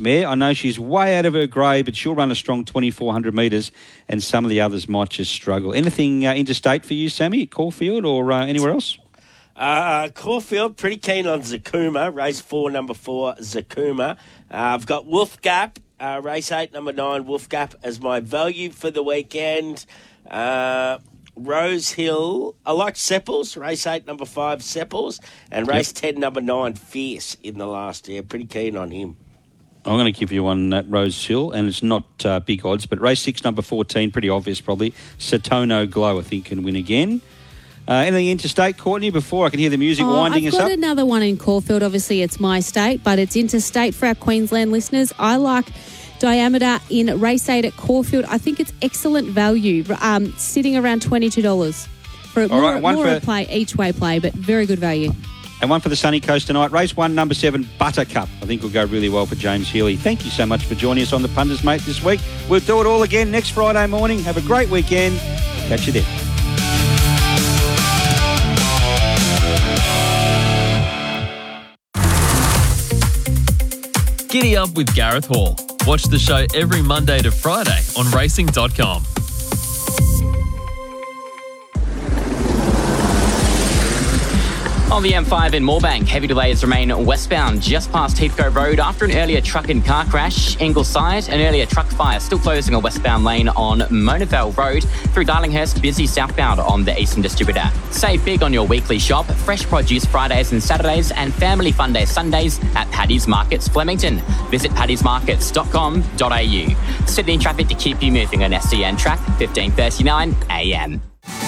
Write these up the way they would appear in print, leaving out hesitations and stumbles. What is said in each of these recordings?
mare. I know she's way out of her grade, but she'll run a strong 2,400 metres, and some of the others might just struggle. Anything interstate for you, Sammy, at Caulfield or anywhere else? Caulfield, pretty keen on Zakuma, race 4, number 4, Zakuma. I've got Wolf Gap, race 8, number 9, Wolf Gap, as my value for the weekend. Rose Hill, I like Sepples, race 8, number 5, Sepples, and race 10, number 9, Fierce in the last year. Pretty keen on him. I'm going to give you one at Rose Hill, and it's not big odds, but race 6, number 14, pretty obvious probably. Satono Glow, I think, can win again. Anything interstate, Courtney, before I can hear the music winding us up? I've got another one in Caulfield. Obviously, it's my state, but it's interstate for our Queensland listeners. I like Diameter in race 8 at Caulfield. I think it's excellent value, sitting around $22 for more a play, each way play, but very good value. And one for the Sunny Coast tonight. Race 1, number 7, Buttercup. I think will go really well for James Healy. Thank you so much for joining us on the Punters, mate, this week. We'll do it all again next Friday morning. Have a great weekend. Catch you then. Giddy up with Gareth Hall. Watch the show every Monday to Friday on racing.com. On the M5 in Moorebank, heavy delays remain westbound just past Heathcote Road after an earlier truck and car crash. Ingleside, an earlier truck fire still closing a westbound lane on Monavale Road. Through Darlinghurst, busy southbound on the Eastern Distributor. Save big on your weekly shop. Fresh produce Fridays and Saturdays and Family Fun Day Sundays at Paddy's Markets Flemington. Visit paddysmarkets.com.au. Sydney traffic to keep you moving on SCN track, 15:39 a.m.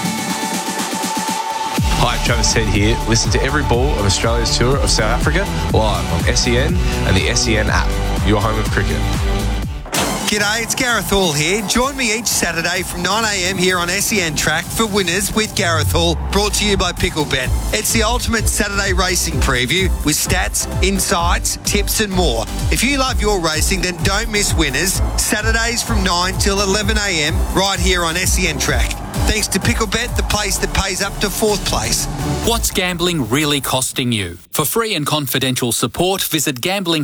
Hi, Travis Head here. Listen to every ball of Australia's tour of South Africa live on SEN and the SEN app, your home of cricket. G'day, it's Gareth Hall here. Join me each Saturday from 9am here on SEN Track for Winners with Gareth Hall, brought to you by Picklebet. It's the ultimate Saturday racing preview with stats, insights, tips and more. If you love your racing, then don't miss Winners, Saturdays from 9 till 11am right here on SEN Track. Thanks to Picklebet, the place that pays up to 4th place. What's gambling really costing you? For free and confidential support, visit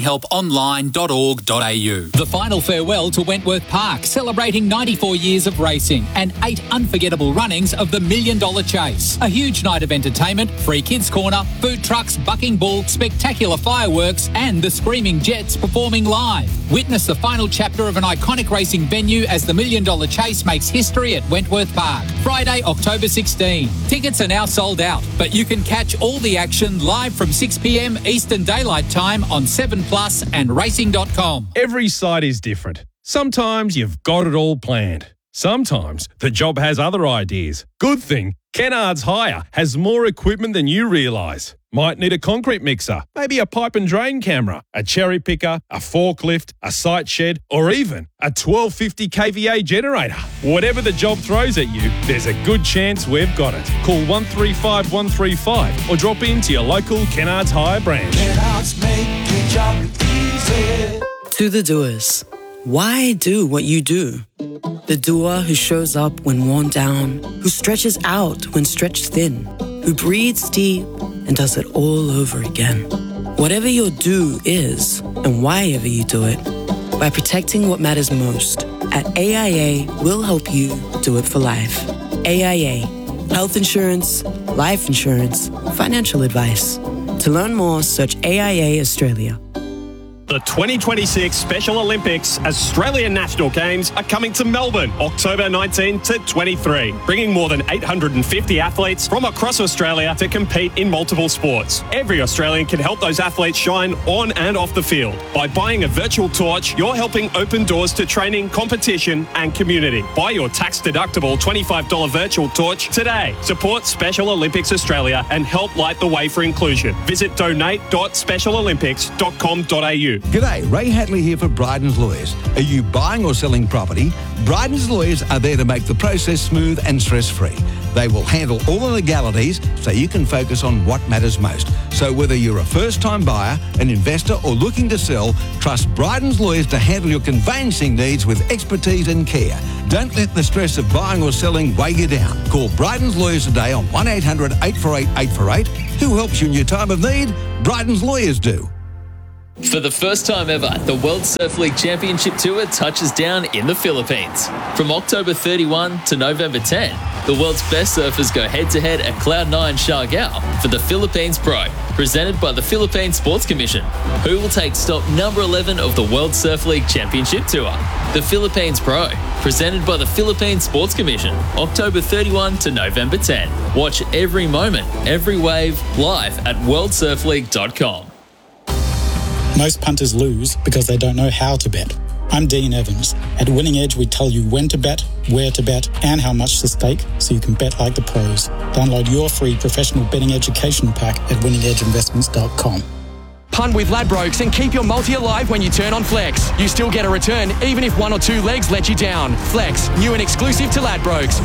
gamblinghelponline.org.au. The final farewell to Wentworth Park, celebrating 94 years of racing and 8 unforgettable runnings of the $1 Million Chase. A huge night of entertainment, free kids corner, food trucks, bucking bull, spectacular fireworks and the Screaming Jets performing live. Witness the final chapter of an iconic racing venue as the $1 Million Chase makes history at Wentworth Park. Friday, October 16. Tickets are now sold out, but you can catch all the action live from 6pm Eastern Daylight Time on 7plus and racing.com. Every site is different. Sometimes you've got it all planned. Sometimes the job has other ideas. Good thing, Kennards Hire has more equipment than you realise. Might need a concrete mixer, maybe a pipe and drain camera, a cherry picker, a forklift, a site shed, or even a 1250 kVA generator. Whatever the job throws at you, there's a good chance we've got it. Call 135 135 or drop into your local Kennards Hire branch. Kennards make your job easy. To the doers, why do what you do? The doer who shows up when worn down, who stretches out when stretched thin, who breathes deep and does it all over again. Whatever your do is, and why ever you do it, by protecting what matters most, at AIA, we'll help you do it for life. AIA, health insurance, life insurance, financial advice. To learn more, search AIA Australia. The 2026 Special Olympics Australian National Games are coming to Melbourne, October 19 to 23, bringing more than 850 athletes from across Australia to compete in multiple sports. Every Australian can help those athletes shine on and off the field. By buying a virtual torch, you're helping open doors to training, competition and community. Buy your tax-deductible $25 virtual torch today. Support Special Olympics Australia and help light the way for inclusion. Visit donate.specialolympics.com.au. G'day, Ray Hatley here for Bryden's Lawyers. Are you buying or selling property? Bryden's Lawyers are there to make the process smooth and stress-free. They will handle all the legalities so you can focus on what matters most. So whether you're a first-time buyer, an investor or looking to sell, trust Bryden's Lawyers to handle your conveyancing needs with expertise and care. Don't let the stress of buying or selling weigh you down. Call Bryden's Lawyers today on 1800 848 848. Who helps you in your time of need? Bryden's Lawyers do. For the first time ever, the World Surf League Championship Tour touches down in the Philippines. From October 31 to November 10, the world's best surfers go head-to-head at Cloud9 Siargao for the Philippines Pro, presented by the Philippine Sports Commission, who will take stop number 11 of the World Surf League Championship Tour. The Philippines Pro, presented by the Philippine Sports Commission, October 31 to November 10. Watch every moment, every wave, live at worldsurfleague.com. Most punters lose because they don't know how to bet. I'm Dean Evans. At Winning Edge, we tell you when to bet, where to bet, and how much to stake so you can bet like the pros. Download your free professional betting education pack at winningedgeinvestments.com. Punt with Ladbrokes and keep your multi alive when you turn on Flex. You still get a return even if one or two legs let you down. Flex, new and exclusive to Ladbrokes.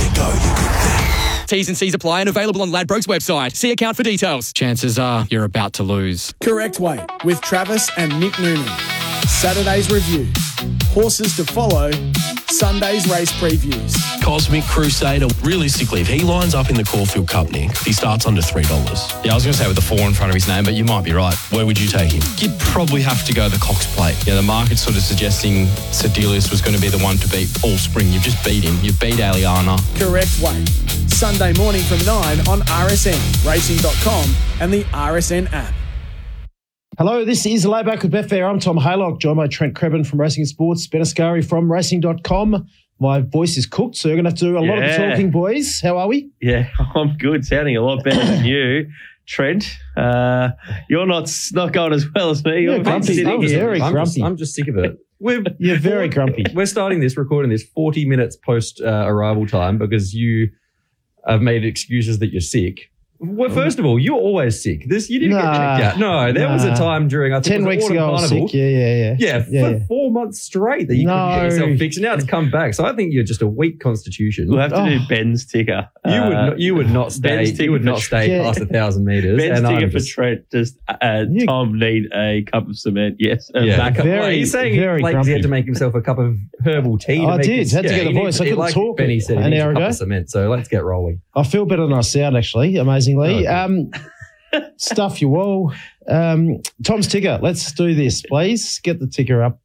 T's and C's apply and available on Ladbrokes website. See account for details. Chances are you're about to lose. Correct Weight with Travis and Nick Noonan. Saturday's review. Horses to follow. Sunday's race previews. Cosmic Crusader. Realistically, if he lines up in the Caulfield Cup, Nick, he starts under $3. Yeah, I was going to say with the 4 in front of his name, but you might be right. Where would you take him? You'd probably have to go the Cox Plate. Yeah, the market's sort of suggesting Sedelius was going to be the one to beat all spring. You've just beat him. You've beat Aliana. Correct Weight. Sunday morning from 9 on RSN, racing.com and the RSN app. Hello, this is Layback with Betfair. I'm Tom Haylock, joined by Trent Crebin from Racing Sports, Ben Ascari from racing.com. My voice is cooked, so you're going to have to do a lot of the talking, boys. How are we? Yeah, I'm good. Sounding a lot better than you, Trent. You're not going as well as me. You're grumpy. I'm very grumpy. I'm just sick of it. You're very grumpy. We're starting this, recording this 40 minutes post arrival time because you have made excuses that you're sick. Well, first of all, you're always sick. You didn't get checked out. No, there was a time during, I think 10 weeks ago I was sick. Yeah, for 4 months straight that you couldn't get yourself fixed. And now it's come back. So I think you're just a weak constitution. We'll have to do Ben's ticker. You would not stay past 1,000 metres. Ben's ticker for Trent. Just Tom need a cup of cement. Yes. Back up. He's saying he had to make himself a cup of herbal tea. I did. Had to get a voice. I couldn't talk. Benny said he needs a cup of cement. So let's get rolling. I feel better than I sound, actually, amazingly. Stuff you all. Tom's ticker. Let's do this, please. Get the ticker up.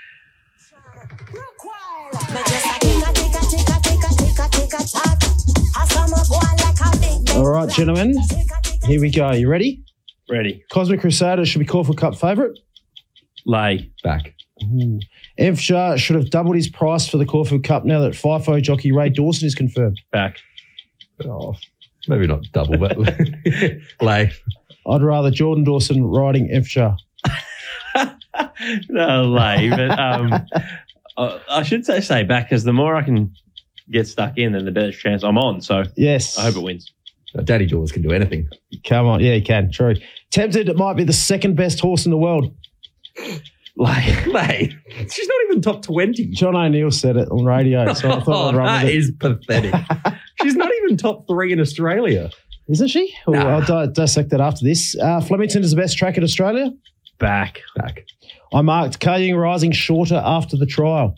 All right, gentlemen. Here we go. You ready? Ready. Cosmic Crusader should be Caulfield Cup favourite. Lay. Back. Evshar should have doubled his price for the Caulfield Cup now that FIFO jockey Ray Dawson is confirmed. Back. Oh, maybe not double, but lay. I'd rather Jordan Dawson riding Evshar. No, lay. But I should say back because the more I can get stuck in, then the better chance I'm on. So yes, I hope it wins. Daddy Jaws can do anything. Come on. Yeah, he can. True. Tempted it might be the second best horse in the world. Lay. She's not even top 20. John O'Neill said it on radio, so I thought I'd run with it. That is pathetic. She's not even top 3 in Australia. Isn't she? Nah. I'll dissect that after this. Flemington is the best track in Australia. Back. I marked Kaying Rising shorter after the trial.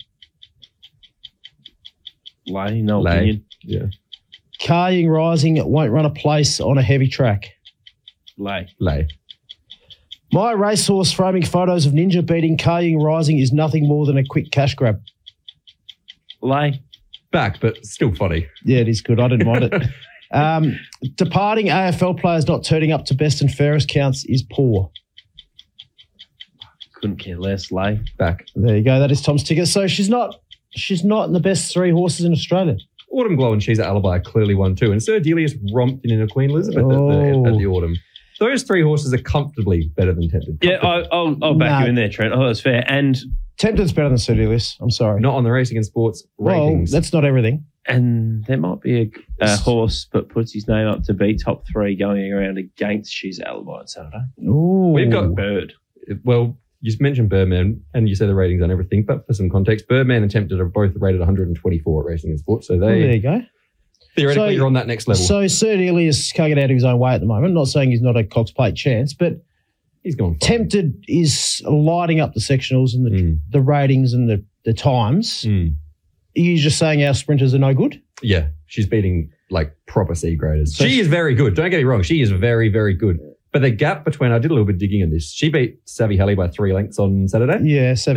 Lay, no opinion. Yeah. Kaying Rising won't run a place on a heavy track. Lay. My racehorse framing photos of Ninja beating Kaying Rising is nothing more than a quick cash grab. Lay. Back, but still funny. Yeah, it is good. I didn't mind it. Departing AFL players not turning up to best and fairest counts is poor. Couldn't care less. Lay. Back. There you go. That is Tom's ticket. So she's not in the best 3 horses in Australia. Autumn Glow and She's at Alibi clearly won too. And Sir Delius romped in a Queen Elizabeth at the Autumn. Those 3 horses are comfortably better than Tempted. Yeah, I'll back you in there, Trent. Oh, that's fair. And Tempted's better than Sir Delius. I'm sorry. Not on the Racing and Sports ratings. Well, that's not everything. And there might be a horse that puts his name up to be top 3 going around against She's at Alibi on Saturday. Ooh. We've got Bird. Well, you mentioned Birdman and you say the ratings on everything, but for some context, Birdman and Tempted are both rated 124 at Racing and Sports. So there you go. Theoretically, you're on that next level. So Sir Delius can't get out of his own way at the moment. Not saying he's not a Cox Plate chance, but he's gone. Tempted is lighting up the sectionals and the ratings and the times. Are you just saying our sprinters are no good? Yeah, she's beating like proper C graders. So she is very good. Don't get me wrong. She is very, very good. But the gap between, I did a little bit of digging on this. She beat Savvy Halley by 3 lengths on Saturday. Yeah, The